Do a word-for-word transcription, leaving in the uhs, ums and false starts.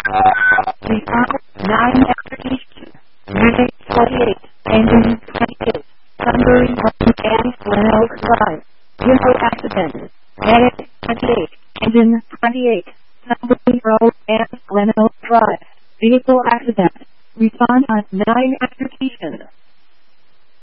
Respond nine application. Unit forty-eight. Engine twenty-eight. Sunbury Road and Glen Oak Drive. Vehicle accident. Unit twenty-eight. Engine twenty-eight. Sunbury Road and Glen Oak Drive. Vehicle accident. Respond on nine application.